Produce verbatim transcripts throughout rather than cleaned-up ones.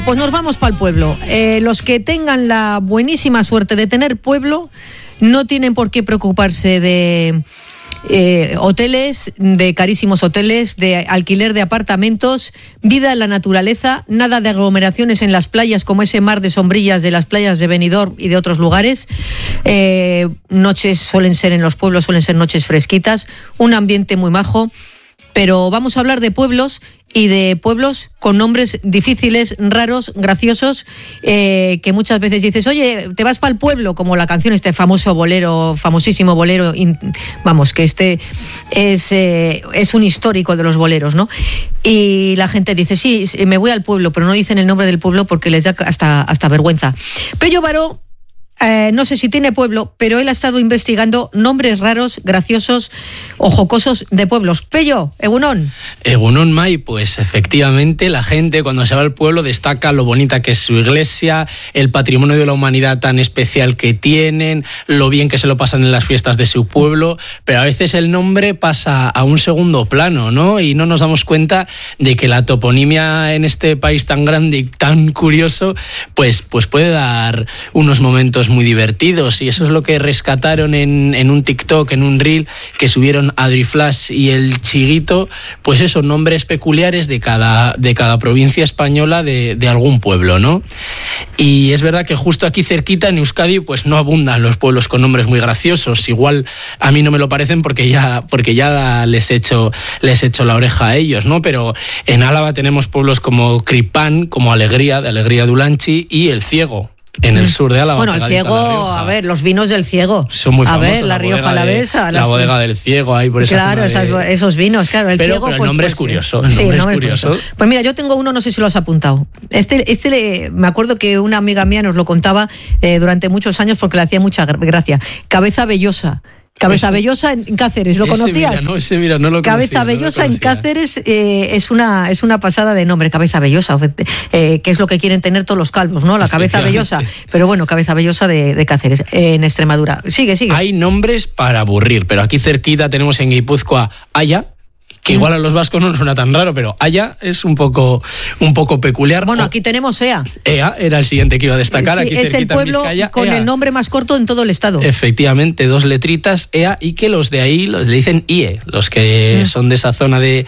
Pues nos vamos para el pueblo. Eh, los que tengan la buenísima suerte de tener pueblo no tienen por qué preocuparse de eh, hoteles, de carísimos hoteles, de alquiler de apartamentos, vida en la naturaleza, nada de aglomeraciones en las playas como ese mar de sombrillas de las playas de Benidorm y de otros lugares. Eh, noches suelen ser en los pueblos, suelen ser noches fresquitas, un ambiente muy majo. Pero vamos a hablar de pueblos y de pueblos con nombres difíciles, raros, graciosos, eh, que muchas veces dices, oye, te vas para el pueblo, como la canción, este famoso bolero, famosísimo bolero, in, vamos, que este es, eh, es un histórico de los boleros, ¿no? Y la gente dice, sí, me voy al pueblo, pero no dicen el nombre del pueblo porque les da hasta, hasta vergüenza. Pello Baró, Eh, no sé si tiene pueblo, pero él ha estado investigando nombres raros, graciosos o jocosos de pueblos. Pello, Egunon. Egunon, Mai, pues efectivamente la gente cuando se va al pueblo destaca lo bonita que es su iglesia, el patrimonio de la humanidad tan especial que tienen, lo bien que se lo pasan en las fiestas de su pueblo, pero a veces el nombre pasa a un segundo plano, ¿no? Y no nos damos cuenta de que la toponimia en este país tan grande y tan curioso, pues, pues puede dar unos momentos muy divertidos, y eso es lo que rescataron en, en un TikTok, en un reel que subieron Adri Flash y el Chiguito, pues esos nombres peculiares de cada, de cada provincia española de, de algún pueblo, ¿no? Y es verdad que justo aquí cerquita en Euskadi pues no abundan los pueblos con nombres muy graciosos, igual a mí no me lo parecen porque ya, porque ya les he hecho, les he hecho la oreja a ellos, ¿no? Pero en Álava tenemos pueblos como Cripán, como Alegría, de Alegría de Ulanchi, y El Ciego, en el sur de Álava. Bueno, el Ciego, a ver, los vinos del Ciego. Son muy famosos. A ver, la, la Rioja Alavesa. De, la bodega del Ciego, ahí por esa Claro, zona de... esas, esos vinos, claro. El pero, Ciego, pero el pues, nombre pues, es curioso. El sí, nombre el es nombre curioso. es curioso. Pues mira, yo tengo uno, no sé si lo has apuntado. Este, este le, me acuerdo que una amiga mía nos lo contaba eh, durante muchos años porque le hacía mucha gracia. Cabeza Vellosa. Cabeza ese, Vellosa en Cáceres, ¿lo ese conocías? Mira, no, ese mira, no lo Cabeza conocía, Vellosa no lo en Cáceres eh, es una es una pasada de nombre, Cabeza Vellosa, eh, que es lo que quieren tener todos los calvos, ¿no? La Cabeza Vellosa. Pero bueno, Cabeza Vellosa de, de Cáceres, eh, en Extremadura. Sigue, sigue. Hay nombres para aburrir, pero aquí cerquita tenemos en Guipúzcoa Aya, que igual a los vascos no nos suena tan raro, pero Aya es un poco, un poco peculiar. Bueno, aquí tenemos Ea. Ea era el siguiente que iba a destacar. Sí, aquí es el pueblo Vizcaya, con Ea. el nombre más corto en todo el estado. Efectivamente, dos letritas, Ea, y que los de ahí los le dicen Ie, los que mm. son de esa zona de,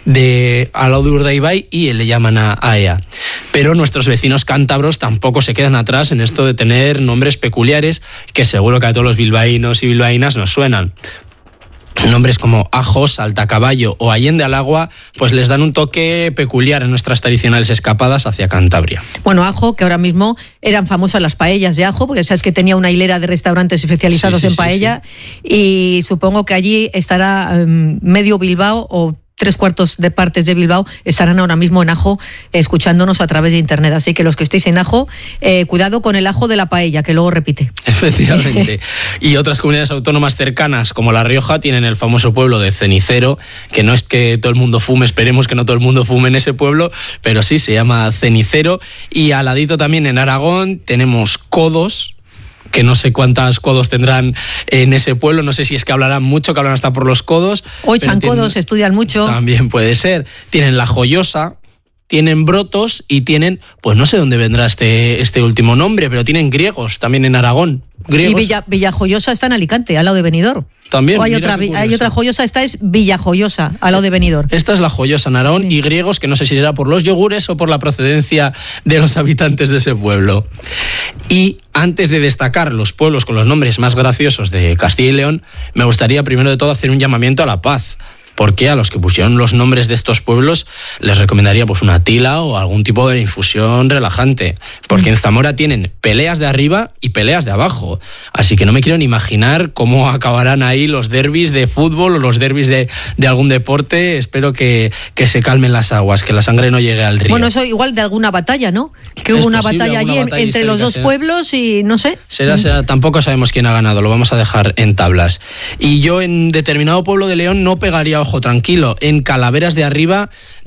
de al lado de Urdaibai, Ie le llaman a, a Ea. Pero nuestros vecinos cántabros tampoco se quedan atrás en esto de tener nombres peculiares que seguro que a todos los bilbaínos y bilbaínas nos suenan. Nombres como Ajos, Altacaballo o Allende al Agua, pues les dan un toque peculiar en nuestras tradicionales escapadas hacia Cantabria. Bueno, Ajo, que ahora mismo eran famosas las paellas de Ajo, porque sabes que tenía una hilera de restaurantes especializados sí, sí, en paella, sí, sí. Y supongo que allí estará um, medio Bilbao o tres cuartos de partes de Bilbao estarán ahora mismo en Ajo escuchándonos a través de internet, así que los que estéis en Ajo, eh, cuidado con el ajo de la paella, que luego repite. Efectivamente. Y otras comunidades autónomas cercanas, como La Rioja, tienen el famoso pueblo de Cenicero, que no es que todo el mundo fume, esperemos que no todo el mundo fume en ese pueblo, pero sí, se llama Cenicero. Y al ladito también en Aragón tenemos Codos, que no sé cuántas codos tendrán en ese pueblo, no sé si es que hablarán mucho, que hablan hasta por los codos. O echan codos, estudian mucho. También puede ser. Tienen La Joyosa, tienen Brotos y tienen, pues no sé dónde vendrá este, este último nombre, pero tienen Griegos también en Aragón. Griegos. Y Villa, Villajoyosa está en Alicante, al lado de Benidorm. También. O hay otra, hay otra Joyosa, esta es Villajoyosa, al lado de Benidorm. Esta es La Joyosa en Aragón, sí. Y Griegos, que no sé si era por los yogures o por la procedencia de los habitantes de ese pueblo. Y antes de destacar los pueblos con los nombres más graciosos de Castilla y León, me gustaría primero de todo hacer un llamamiento a la paz. Porque a los que pusieron los nombres de estos pueblos les recomendaría pues una tila o algún tipo de infusión relajante. Porque en Zamora tienen peleas de arriba y peleas de abajo. Así que no me quiero ni imaginar cómo acabarán ahí los derbis de fútbol o los derbis de, de algún deporte. Espero que, que se calmen las aguas, que la sangre no llegue al río. Bueno, eso igual de alguna batalla, ¿no? Que hubo una posible, batalla allí batalla entre los dos será. pueblos y no sé. Será, será, tampoco sabemos quién ha ganado, lo vamos a dejar en tablas. Y yo en determinado pueblo de León no pegaría ojo tranquilo. En Calaveras de Arriba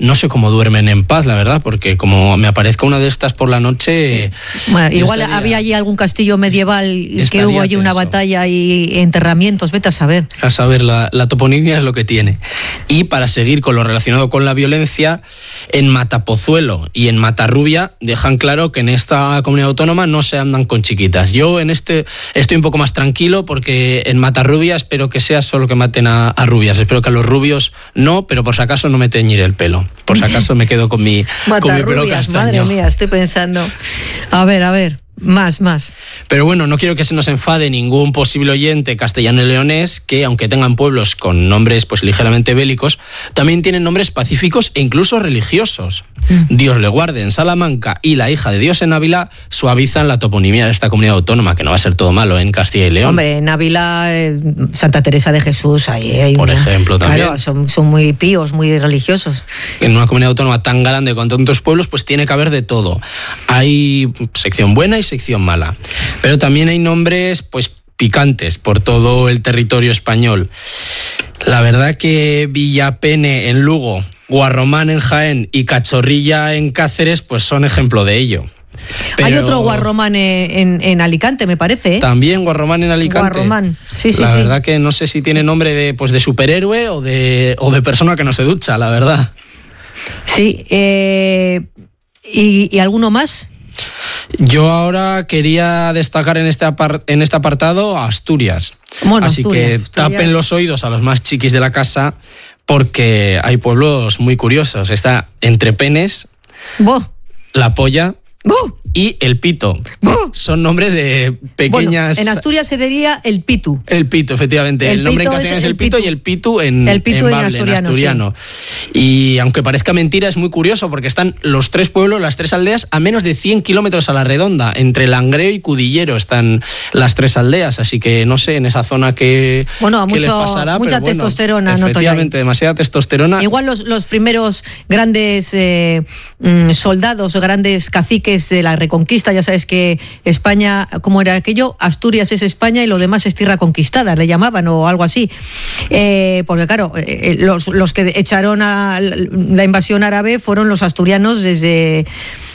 no sé cómo duermen en paz, la verdad, porque como me aparezca una de estas por la noche... Bueno, igual estaría, había allí algún castillo medieval que hubo allí tenso. Una batalla y enterramientos, vete a saber. A saber, la, la toponimia es lo que tiene. Y para seguir con lo relacionado con la violencia, en Matapozuelo y en Matarrubia dejan claro que en esta comunidad autónoma no se andan con chiquitas. Yo en este estoy un poco más tranquilo porque en Matarrubia espero que sea solo que maten a, a rubias. Espero que a los rubios no, pero por si acaso no me teñiré el pelo. Por si acaso me quedo con mi, con mi pelo castaño. Madre mía, estoy pensando. A ver, a ver. Más, más. Pero bueno, no quiero que se nos enfade ningún posible oyente castellano y leonés que, aunque tengan pueblos con nombres pues ligeramente bélicos, también tienen nombres pacíficos e incluso religiosos. Mm. Dios le guarde en Salamanca y la hija de Dios en Ávila suavizan la toponimia de esta comunidad autónoma, que no va a ser todo malo en Castilla y León. Hombre, en Ávila, eh, Santa Teresa de Jesús, ahí hay Por una, ejemplo, también. Claro, son, son muy píos, muy religiosos. En una comunidad autónoma tan grande con tantos pueblos, pues tiene que haber de todo. Hay sección buena y sección mala. Pero también hay nombres pues picantes por todo el territorio español. La verdad que Villapene en Lugo, Guarromán en Jaén y Cachorrilla en Cáceres pues son ejemplo de ello. Pero hay otro Guarromán en, en Alicante, me parece. ¿eh? También Guarromán en Alicante. Guarromán, sí, sí, La sí. verdad que no sé si tiene nombre de, pues de superhéroe o de, o de persona que no se ducha, la verdad. Sí, eh, ¿y, ¿y alguno más? Yo ahora quería destacar en este, apart- en este apartado a Asturias. Bueno, Así Asturias, que Asturias. tapen los oídos a los más chiquis de la casa porque hay pueblos muy curiosos. Está Entrepenes, ¡Boh! La Polla ¡Boh! y El Pito. ¡Boh! Son nombres de pequeñas... Bueno, en Asturias se diría el Pitu. El Pito, efectivamente. El, El nombre en pito castellano es es el el Pito pitu. y el Pitu en, El pitu en en bable, en asturiano, asturiano. Y aunque parezca mentira, es muy curioso porque están los tres pueblos, las tres aldeas, a menos de cien kilómetros a la redonda. Entre Langreo y Cudillero están las tres aldeas. Así que no sé en esa zona qué, bueno, qué mucho, les pasará. mucha pero bueno, testosterona, noto efectivamente, demasiada testosterona. Igual los, los primeros grandes eh, soldados o grandes caciques de la Reconquista, ya sabes que España, ¿cómo era aquello? Asturias es España y lo demás es tierra conquistada, le llamaban o algo así. Eh, porque claro, eh, los, los que echaron a la invasión árabe fueron los asturianos desde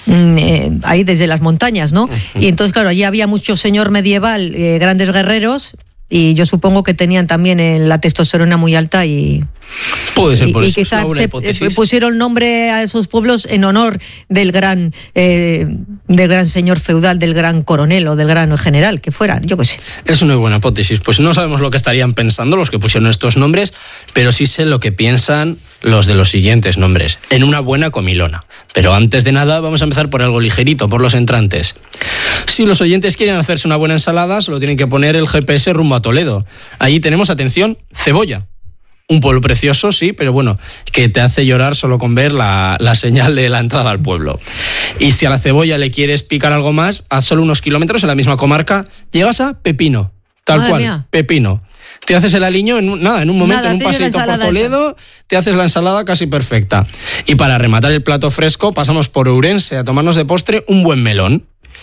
eh, ahí, desde las montañas, ¿no? Uh-huh. Y entonces, claro, allí había mucho señor medieval, eh, grandes guerreros, y yo supongo que tenían también eh, la testosterona muy alta y... Puede ser por y, eso. Y quizás se pusieron nombre a esos pueblos en honor del gran eh, del gran señor feudal, del gran coronel o del gran general, que fuera, yo qué sé. Es una buena hipótesis. Pues no sabemos lo que estarían pensando los que pusieron estos nombres, pero sí sé lo que piensan los de los siguientes nombres. En una buena comilona. Pero antes de nada vamos a empezar por algo ligerito, por los entrantes. Si los oyentes quieren hacerse una buena ensalada, solo tienen que poner el G P S rumbo a Toledo. Allí tenemos, atención, Cebolla. Un pueblo precioso, sí, pero bueno, que te hace llorar solo con ver la, la señal de la entrada al pueblo. Y si a la Cebolla le quieres picar algo más, a solo unos kilómetros en la misma comarca, llegas a Pepino, tal Madre cual, mía. Pepino. Te haces el aliño en un, nada, en un momento, nada, en un paseíto por Toledo, esa. Te haces la ensalada casi perfecta. Y para rematar el plato fresco, pasamos por Ourense a tomarnos de postre un buen melón.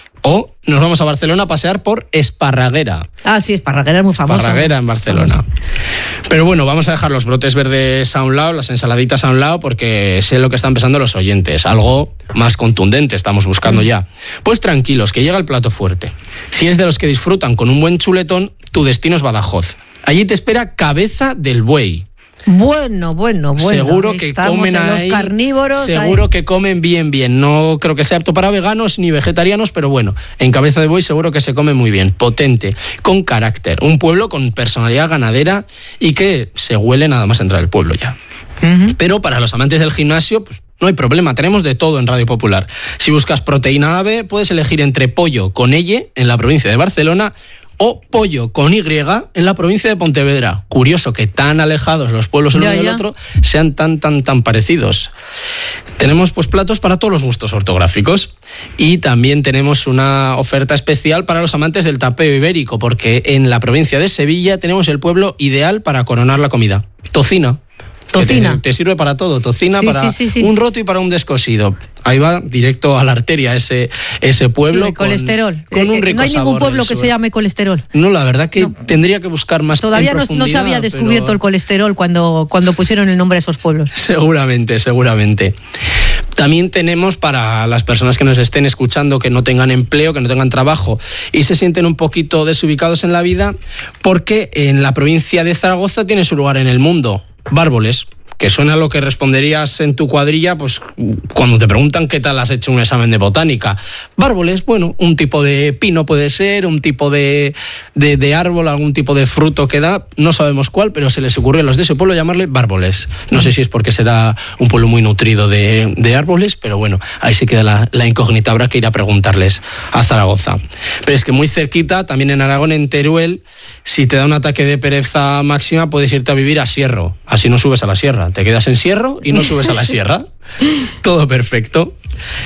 O nos vamos a Barcelona a pasear por Esparraguera. Ah, sí, Esparraguera es muy famosa. Esparraguera en Barcelona. Famosa. Pero bueno, vamos a dejar los brotes verdes a un lado, las ensaladitas a un lado, porque sé lo que están pensando los oyentes. Algo más contundente estamos buscando mm. ya. Pues tranquilos, que llega el plato fuerte. Si eres de los que disfrutan con un buen chuletón, tu destino es Badajoz. Allí te espera cabeza del buey. Bueno, bueno, bueno. Seguro que Estamos comen en los ahí, carnívoros. Seguro ahí. que comen bien, bien. No creo que sea apto para veganos ni vegetarianos, pero bueno, en cabeza de buey seguro que se come muy bien. Potente, con carácter. Un pueblo con personalidad ganadera y que se huele nada más entrar al pueblo ya. Uh-huh. Pero para los amantes del gimnasio, pues no hay problema. Tenemos de todo en Radio Popular. Si buscas proteína ave, puedes elegir entre pollo con elle en la provincia de Barcelona o pollo con Y en la provincia de Pontevedra. Curioso que tan alejados los pueblos el uno del otro sean tan, tan, tan parecidos. Tenemos pues platos para todos los gustos ortográficos y también tenemos una oferta especial para los amantes del tapeo ibérico, porque en la provincia de Sevilla tenemos el pueblo ideal para coronar la comida. Tocino. Tocina. Te, te sirve para todo, tocina, sí, para sí, sí, sí. un roto y para un descosido. Ahí va directo a la arteria ese, ese pueblo. Sí, con colesterol. Con un rico no hay ningún sabor pueblo del que sur. se llame colesterol. No, la verdad que No. tendría que buscar más Todavía en no, no se había descubierto pero... el colesterol cuando, cuando pusieron el nombre a esos pueblos. Seguramente, seguramente. También tenemos para las personas que nos estén escuchando, que no tengan empleo, que no tengan trabajo y se sienten un poquito desubicados en la vida, porque en la provincia de Zaragoza tiene su lugar en el mundo. Bárboles, que suena lo que responderías en tu cuadrilla, pues cuando te preguntan qué tal has hecho un examen de botánica. Bárboles, bueno, un tipo de pino puede ser, un tipo de, de, de árbol, algún tipo de fruto que da, no sabemos cuál, pero se les ocurrió a los de ese pueblo llamarle bárboles. No sé si es porque será un pueblo muy nutrido de, de árboles, pero bueno, ahí se queda la, la incógnita, habrá que ir a preguntarles a Zaragoza. Pero es que muy cerquita, también en Aragón, en Teruel, si te da un ataque de pereza máxima, puedes irte a vivir a Sierro, así no subes a la sierra. Te quedas en Sierro y no subes a la sierra. Todo perfecto.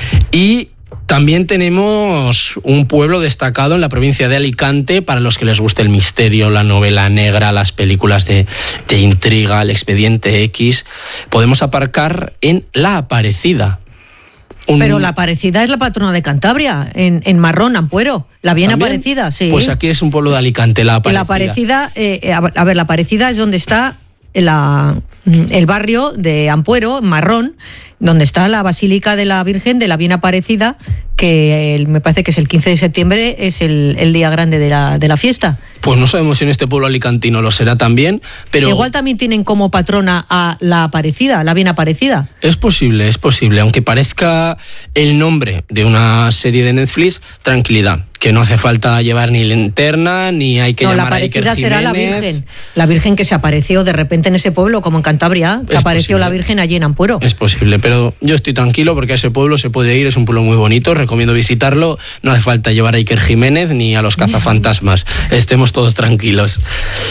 Y también tenemos un pueblo destacado en la provincia de Alicante para los que les guste el misterio, la novela negra, las películas de, de intriga, el Expediente X. Podemos aparcar en La Aparecida. Un... Pero La Aparecida es la patrona de Cantabria, en, en Marrón, Ampuero. La bien ¿También? Aparecida, sí. Pues aquí es un pueblo de Alicante, La Aparecida. La Aparecida, eh, a ver, La Aparecida es donde está la, el barrio de Ampuero, Marrón, donde está la Basílica de la Virgen de la Bien Aparecida, que el, me parece que es el quince de septiembre, es el, el día grande de la, de la fiesta. Pues no sabemos si en este pueblo alicantino lo será también, pero... Igual también tienen como patrona a la Aparecida, la Bien Aparecida. Es posible, es posible, aunque parezca el nombre de una serie de Netflix, tranquilidad, que no hace falta llevar ni linterna, ni hay que no, llamar a Iker la Aparecida será la Virgen, la Virgen que se apareció de repente en ese pueblo, como en Cantabria, que es apareció posible. La Virgen allí en Ampuero. Es posible, pero yo estoy tranquilo porque a ese pueblo se puede ir, es un pueblo muy bonito, recomiendo visitarlo, no hace falta llevar a Iker Jiménez ni a los cazafantasmas, estemos todos tranquilos.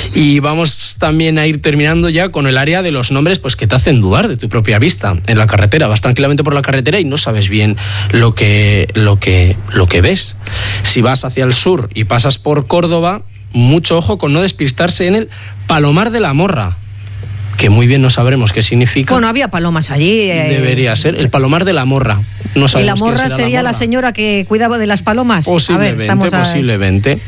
Y vamos también a ir terminando ya con el área de los nombres pues que te hacen dudar de tu propia vista en la carretera. Vas tranquilamente por la carretera y no sabes bien lo que, lo que, lo que ves. Si vas hacia el sur y pasas por Córdoba, mucho ojo con no despistarse en el Palomar de la Morra, que muy bien no sabremos qué significa. Bueno, había palomas allí. Eh... Debería ser el Palomar de la Morra. No ¿Y la morra sería la, la señora que cuidaba de las palomas? Posiblemente, a ver, a... posiblemente.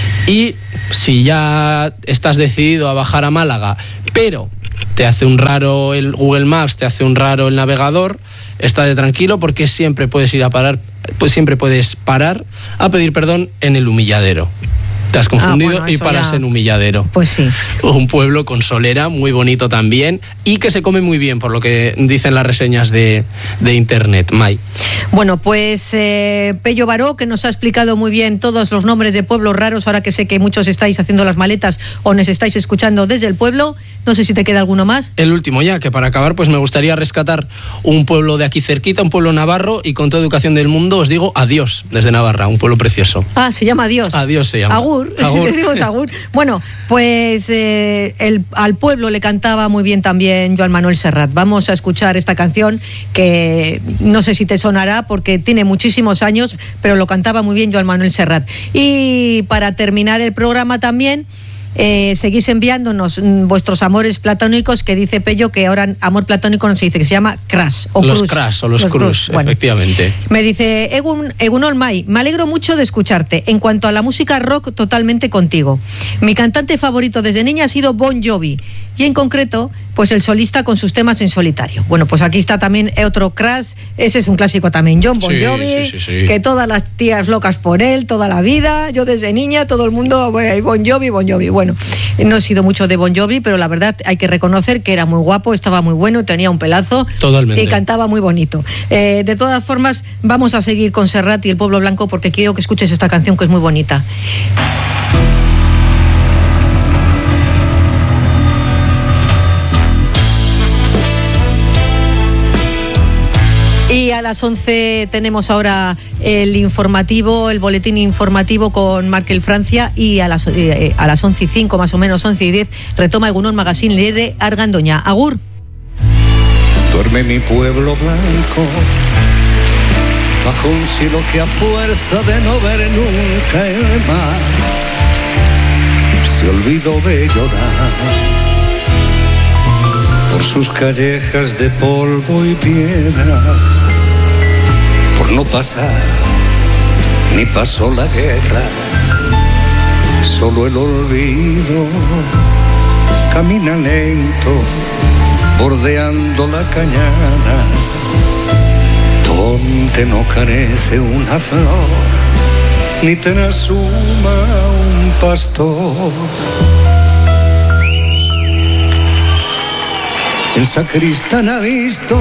Y si ya estás decidido a bajar a Málaga, pero te hace un raro el Google Maps, te hace un raro el navegador, estate tranquilo porque siempre puedes ir a parar, pues siempre puedes parar a pedir perdón en el Humilladero. Te has confundido ah, bueno, y paras ya... en Humilladero. Pues sí. Un pueblo con solera, muy bonito también, y que se come muy bien, por lo que dicen las reseñas de, de internet. May. Bueno, pues eh, Pello Baró, que nos ha explicado muy bien todos los nombres de pueblos raros, ahora que sé que muchos estáis haciendo las maletas o nos estáis escuchando desde el pueblo. No sé si te queda alguno más. El último ya, que para acabar, pues me gustaría rescatar un pueblo de aquí cerquita, un pueblo navarro, y con toda educación del mundo os digo adiós desde Navarra, un pueblo precioso. Ah, se llama Adiós. Adiós se llama. Agur. Agur. Decimos agur. Bueno, pues eh, el, al pueblo le cantaba muy bien también Joan Manuel Serrat. Vamos a escuchar esta canción que no sé si te sonará porque tiene muchísimos años, pero lo cantaba muy bien Joan Manuel Serrat. Y para terminar el programa también, Eh, seguís enviándonos mm, vuestros amores platónicos, que dice Pello que ahora amor platónico no se dice, que se llama crush o los cruz. crush o los, los cruz, bueno, efectivamente. Me dice Egun, Egunol May, me alegro mucho de escucharte. En cuanto a la música rock, totalmente contigo. Mi cantante favorito desde niña ha sido Bon Jovi, y en concreto pues el solista con sus temas en solitario. Bueno, pues aquí está también otro crush, ese es un clásico también, John Bon sí, Jovi, sí, sí, sí. que todas las tías locas por él toda la vida. Yo desde niña todo el mundo Bon Jovi, Bon Jovi. Bueno, no he sido mucho de Bon Jovi, pero la verdad hay que reconocer que era muy guapo, estaba muy bueno, tenía un pelazo. Totalmente. Y cantaba muy bonito. Eh, de todas formas, vamos a seguir con Serrat y el Pueblo Blanco porque quiero que escuches esta canción que es muy bonita. Y a las once tenemos ahora el informativo, el boletín informativo con Markel Francia, y a las, eh, a las once y cinco, más o menos once y diez, retoma Egunon Magazine Lere Argandoña. Agur. Duerme mi pueblo blanco bajo un cielo que a fuerza de no ver nunca el mar se olvidó de llorar. por sus callejas de polvo y piedra, por no pasar, ni pasó la guerra, solo el olvido camina lento, bordeando la cañada, donde no carece una flor, ni trashuma un pastor. El sacristán ha visto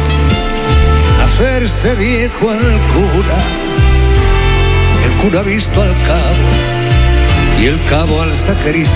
hacerse viejo al cura, el cura ha visto al cabo y el cabo al sacristán.